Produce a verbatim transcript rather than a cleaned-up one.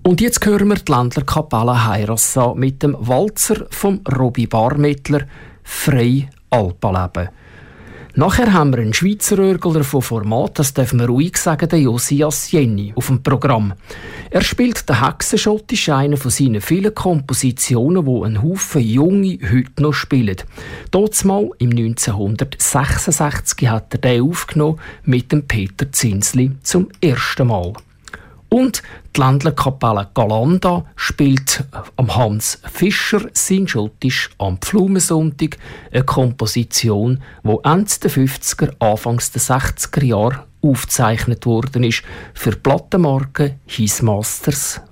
Und jetzt hören wir die Ländlerkapelle Heirassah mit dem Walzer vom Robi Barmettler «Frei Alpenleben». Nachher haben wir einen Schweizer Örgler von Format, das dürfen wir ruhig sagen, den Josias Jenny, auf dem Programm. Er spielt den Hexenschottisch, eine von seinen vielen Kompositionen, die ein Haufen Junge heute noch spielen. Dazumal im neunzehnhundertsechsundsechzig hat er den aufgenommen mit dem Peter Zinsli zum ersten Mal. Und die Ländlerkapelle Galanda spielt am Hans Fischer sein Schottisch am Pflumensonntag, eine Komposition, die Ende der fünfziger, Anfangs der sechziger Jahre aufgezeichnet worden ist für die Plattenmarke His Masters